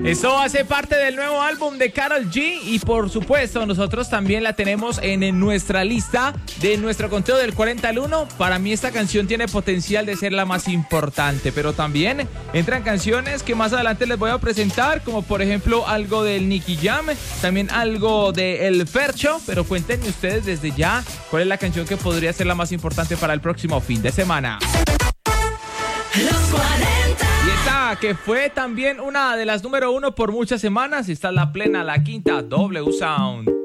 Eso hace parte del nuevo álbum de Karol G y por supuesto nosotros también la tenemos en nuestra lista de nuestro conteo del 40 al 1. Para mí esta canción tiene potencial de ser la más importante, pero también entran canciones que más adelante les voy a presentar, como por ejemplo algo del Nicky Jam, también algo de El Fercho, pero cuéntenme ustedes desde ya cuál es la canción que podría ser la más importante para el próximo fin de semana. Los 40. Y esta que fue también una de las número 1 por muchas semanas, está la plena, la quinta, W Sound.